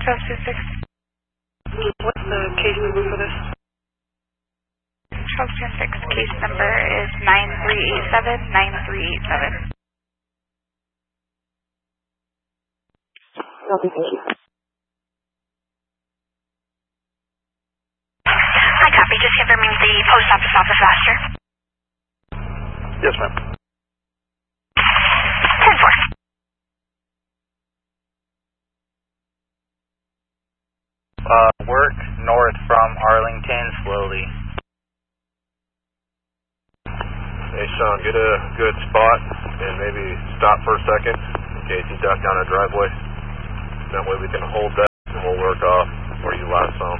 Charles 26. What's the case number for this? Charles 26, case number is 9387-9387. Copy, thank you. Hi, copy. Just confirming the post office Vaster. Yes, ma'am. 10-4. Work north from Arlington, slowly. Hey, Sean, get a good spot and maybe stop for a second in case you duck down a driveway. That way we can hold that and we'll work off where you last saw him.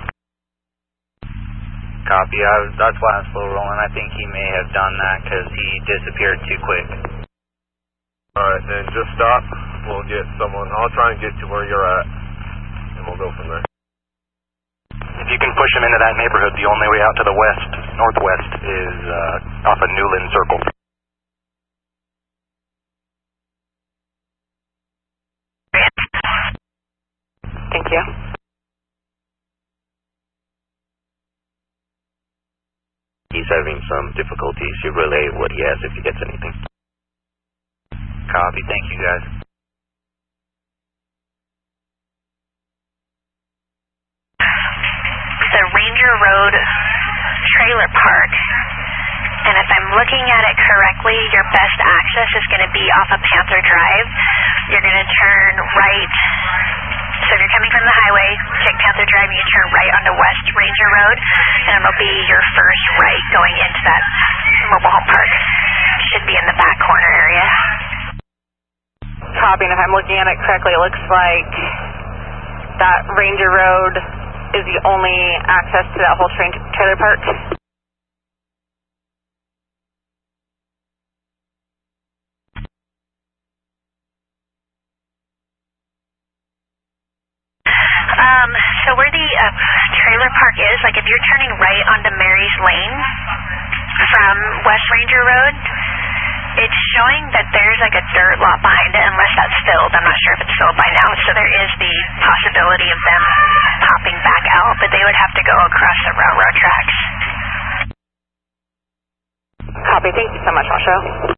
Copy. That's why I'm slow rolling. I think he may have done that because he disappeared too quick. Alright, then just stop. We'll get someone. I'll try and get to where you're at and we'll go from there. If you can push him into that neighborhood, the only way out to the west, northwest, is off of Newland Circle. Thank you. He's having some difficulties. You relay what he has if he gets anything. Copy. Thank you, guys. The Ranger Road Trailer Park, and if I'm looking at it correctly, your best access is going to be off of Panther Drive. You're going to turn right, so if you're coming from the highway, take Panther Drive, you turn right onto West Ranger Road, and it'll be your first right going into that mobile home park. Should be in the back corner area. Copy, and if I'm looking at it correctly, it looks like that Ranger Road is the only access to that whole trailer park. So where the trailer park is, like if you're turning right onto Mary's Lane from West Ranger Road, it's showing that there's like a dirt lot behind it, unless that's filled. I'm not sure if it's filled by now, so there is the possibility of them popping back out, but they would have to go across the railroad tracks. Copy. Thank you so much, Marshall.